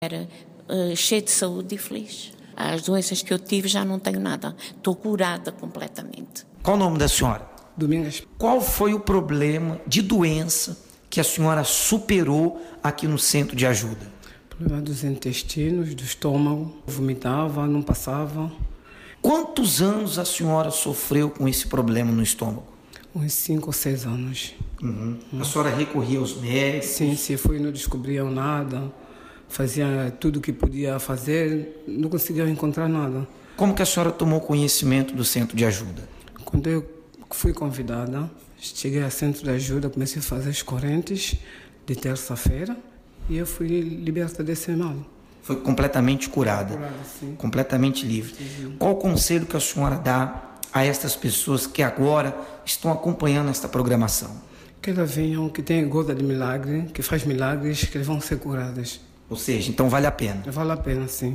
Era cheia de saúde e feliz. As doenças que eu tive já não tenho nada. Estou curada completamente. Qual o nome da senhora? Domingas. Qual foi o problema de doença que a senhora superou aqui no centro de ajuda? Problema dos intestinos, do estômago. Vomitava, não passava. Quantos anos a senhora sofreu com esse problema no estômago? Uns 5 ou 6 anos. A senhora recorria aos médicos? Sim, foi, não descobriam nada. Fazia tudo o que podia fazer, não conseguia encontrar nada. Como que a senhora tomou conhecimento do centro de ajuda? Quando eu fui convidada, cheguei ao centro de ajuda, comecei a fazer as correntes de terça-feira e eu fui liberta desse mal. Foi completamente curada, Sim. completamente livre. Sim. Qual o conselho que a senhora dá a estas pessoas que agora estão acompanhando esta programação? Que elas venham, que tem goza de milagre, que faz milagres, que eles vão ser curadas. Ou seja, então vale a pena. Vale a pena, sim.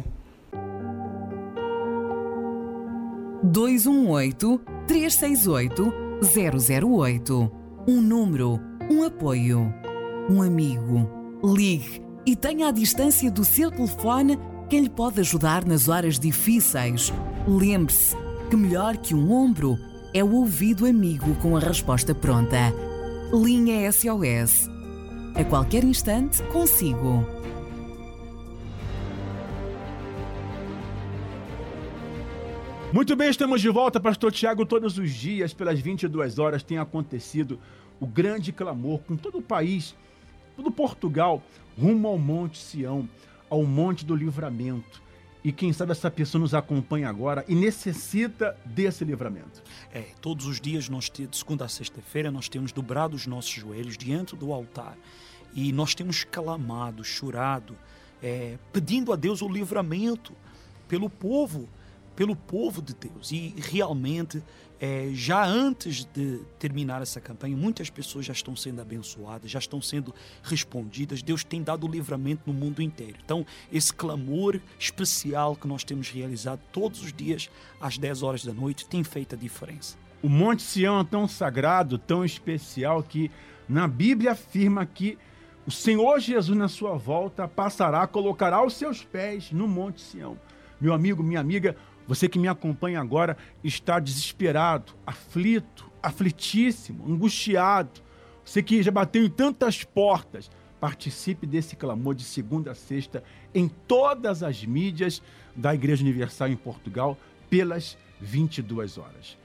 218-368-008. Um número, um apoio, um amigo. Ligue e tenha à distância do seu telefone quem lhe pode ajudar nas horas difíceis. Lembre-se que melhor que um ombro é o ouvido amigo com a resposta pronta. Linha SOS. A qualquer instante, consigo. Muito bem, estamos de volta, Pastor Tiago. Todos os dias, pelas 22 horas, tem acontecido o grande clamor com todo o país, todo Portugal, rumo ao Monte Sião, ao Monte do Livramento. E quem sabe essa pessoa nos acompanha agora e necessita desse livramento. Todos os dias, de segunda a sexta-feira, nós temos dobrado os nossos joelhos diante do altar. E nós temos clamado, chorado, pedindo a Deus o livramento pelo povo de Deus. E realmente, já antes de terminar essa campanha, muitas pessoas já estão sendo abençoadas, já estão sendo respondidas. Deus tem dado livramento no mundo inteiro. Então, esse clamor especial que nós temos realizado todos os dias, às 10 horas da noite, tem feito a diferença. O Monte Sião é tão sagrado, tão especial, que na Bíblia afirma que o Senhor Jesus, na sua volta, colocará os seus pés no Monte Sião. Meu amigo, minha amiga, você que me acompanha agora está desesperado, aflito, aflitíssimo, angustiado. Você que já bateu em tantas portas, participe desse clamor de segunda a sexta em todas as mídias da Igreja Universal em Portugal, pelas 22 horas.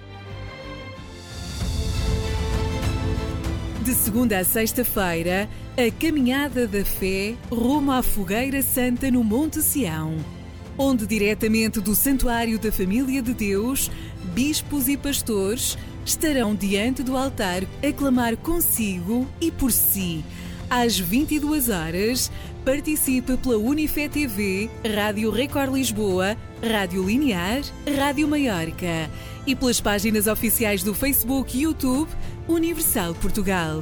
De segunda a sexta-feira, a Caminhada da Fé rumo à Fogueira Santa no Monte Sião, onde diretamente do Santuário da Família de Deus, bispos e pastores estarão diante do altar a clamar consigo e por si. Às 22 horas, participe pela Unifé TV, Rádio Record Lisboa, Rádio Linear, Rádio Maiorca e pelas páginas oficiais do Facebook e YouTube Universal Portugal.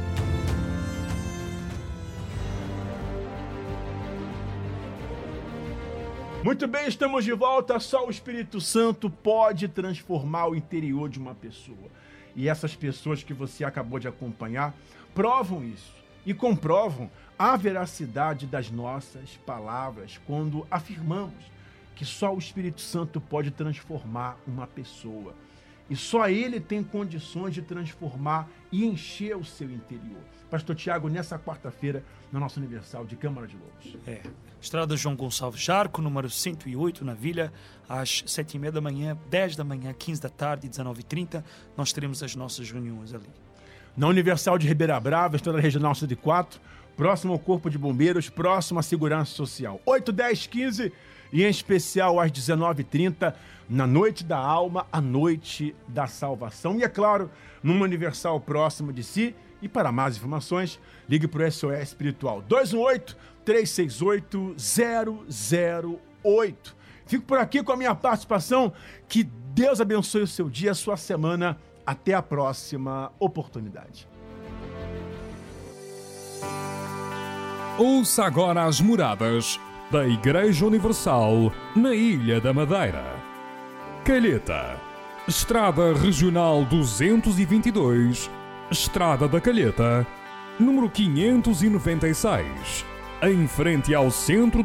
Muito bem, estamos de volta. Só o Espírito Santo pode transformar o interior de uma pessoa. E essas pessoas que você acabou de acompanhar provam isso e comprovam a veracidade das nossas palavras quando afirmamos que só o Espírito Santo pode transformar uma pessoa. E só Ele tem condições de transformar e encher o seu interior. Pastor Tiago, nessa quarta-feira, na nossa Universal de Câmara de Lobos. Estrada João Gonçalves Jarco, número 108, na Vila, às 7h30 da manhã, 10 da manhã, 15 da tarde e 19h30, nós teremos as nossas reuniões ali. Na Universal de Ribeira Brava, Estrada Regional 104, próximo ao Corpo de Bombeiros, próximo à Segurança Social. 8, 10, 15 e em especial às 19h30, na Noite da Alma, a Noite da Salvação. E é claro, numa Universal próximo de si. E para mais informações, ligue para o SOS Espiritual 218-368-008. Fico por aqui com a minha participação. Que Deus abençoe o seu dia, a sua semana. Até a próxima oportunidade. Ouça agora as moradas da Igreja Universal na Ilha da Madeira. Calheta, Estrada Regional 222, Estrada da Calheta, número 596. em frente ao Centro